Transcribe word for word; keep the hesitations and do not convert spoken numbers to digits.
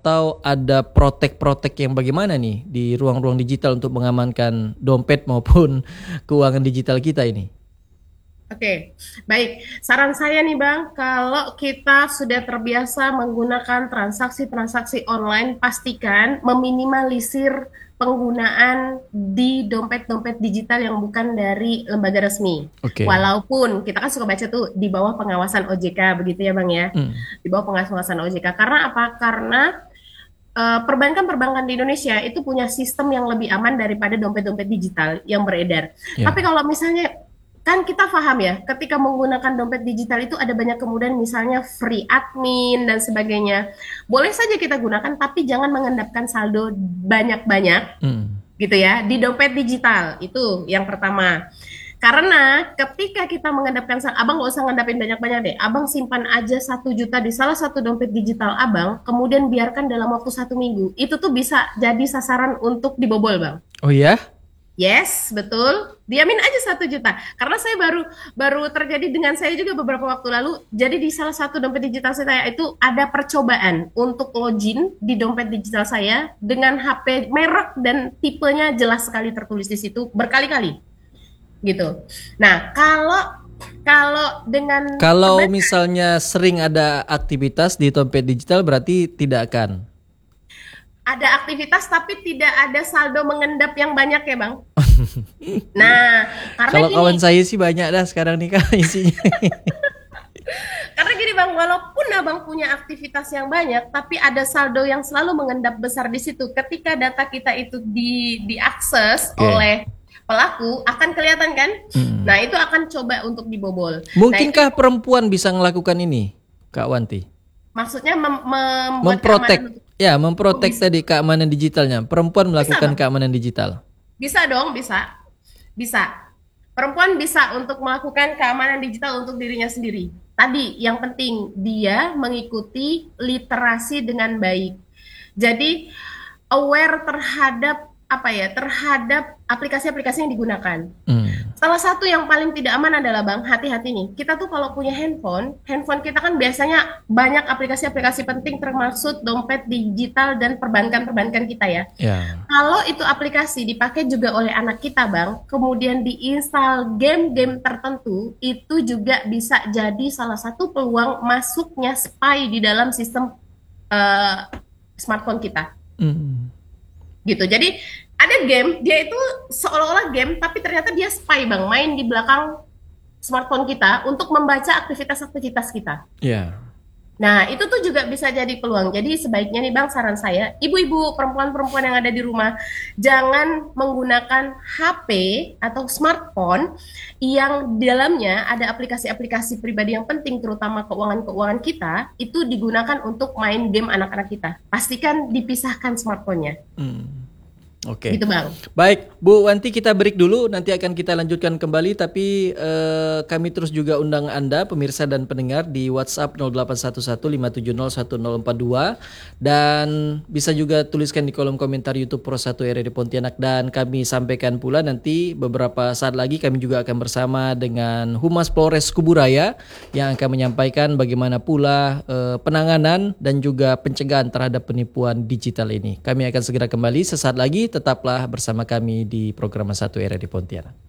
atau ada protek-protek yang bagaimana nih di ruang-ruang digital untuk mengamankan dompet maupun keuangan digital kita ini? Oke, baik. Saran saya nih Bang, kalau kita sudah terbiasa menggunakan transaksi-transaksi online, pastikan meminimalisir penggunaan di dompet-dompet digital yang bukan dari lembaga resmi. Oke. Walaupun kita kan suka baca tuh di bawah pengawasan O J K, begitu ya Bang ya. Hmm. Di bawah pengawasan O J K. Karena apa? Karena eh, perbankan-perbankan di Indonesia itu punya sistem yang lebih aman daripada dompet-dompet digital yang beredar. Ya. Tapi kalau misalnya kan kita paham ya, ketika menggunakan dompet digital itu ada banyak kemudahan, misalnya free admin dan sebagainya. Boleh saja kita gunakan, tapi jangan mengendapkan saldo banyak-banyak, Hmm. gitu ya, di dompet digital. Itu yang pertama. Karena ketika kita mengendapkan saldo, abang nggak usah ngendapin banyak-banyak deh. Abang simpan aja satu juta di salah satu dompet digital abang, kemudian biarkan dalam waktu satu minggu. Itu tuh bisa jadi sasaran untuk dibobol, bang. Oh ya? Yes, betul. Diamin aja satu juta. Karena saya baru baru terjadi dengan saya juga beberapa waktu lalu. Jadi di salah satu dompet digital saya itu ada percobaan untuk login di dompet digital saya dengan H P merek dan tipenya jelas sekali tertulis di situ berkali-kali. Gitu. Nah, kalau kalau dengan Kalau perbankan misalnya sering ada aktivitas di dompet digital berarti tidak akan. ada aktivitas tapi tidak ada saldo mengendap yang banyak ya, Bang. Nah, karena Kalau gini, kawan saya sih banyak dah sekarang nih Kak isinya. Karena gini Bang, walaupun Abang punya aktivitas yang banyak, tapi ada saldo yang selalu mengendap besar di situ. Ketika data kita itu di diakses Oke. oleh pelaku, akan kelihatan kan? Hmm. Nah, itu akan coba untuk dibobol. Nah, itu Mungkinkah perempuan bisa melakukan ini, Kak Wanti? maksudnya mem- membuat Memprotek, keamanan untuk ya, oh, memprotek bisa. tadi keamanan digitalnya. Perempuan Bisa, melakukan Bang. keamanan digital. Bisa dong, bisa. Bisa. Perempuan bisa untuk melakukan keamanan digital untuk dirinya sendiri. Tadi yang penting dia mengikuti literasi dengan baik. Jadi aware terhadap apa ya? Terhadap aplikasi-aplikasi yang digunakan. Hmm. Salah satu yang paling tidak aman adalah Bang, hati-hati nih. Kita tuh kalau punya handphone, handphone kita kan biasanya banyak aplikasi-aplikasi penting termasuk dompet digital dan perbankan-perbankan kita ya. Ya. Kalau itu aplikasi dipakai juga oleh anak kita, Bang, kemudian diinstal game-game tertentu, itu juga bisa jadi salah satu peluang masuknya spy di dalam sistem eh, smartphone kita. Hmm. Gitu. Jadi ada game, dia itu seolah-olah game, tapi ternyata dia spy, Bang, main di belakang smartphone kita untuk membaca aktivitas-aktivitas kita. Ya. Nah, itu tuh juga bisa jadi peluang. Jadi sebaiknya nih Bang, saran saya, ibu-ibu, perempuan-perempuan yang ada di rumah, jangan menggunakan H P atau smartphone yang di dalamnya ada aplikasi-aplikasi pribadi yang penting, terutama keuangan-keuangan kita, itu digunakan untuk main game anak-anak kita. Pastikan dipisahkan smartphone-nya. Hmm. Oke. Gitu Bang. Baik, Bu Wanti, kita break dulu, nanti akan kita lanjutkan kembali, tapi eh, kami terus juga undang Anda pemirsa dan pendengar di WhatsApp nol delapan satu satu lima tujuh nol satu nol empat dua dan bisa juga tuliskan di kolom komentar YouTube Pro satu R R I Pontianak, dan kami sampaikan pula nanti beberapa saat lagi kami juga akan bersama dengan Humas Polres Kuburaya yang akan menyampaikan bagaimana pula eh, penanganan dan juga pencegahan terhadap penipuan digital ini. Kami akan segera kembali sesaat lagi. Tetaplah bersama kami di program satu R R I Pontianak.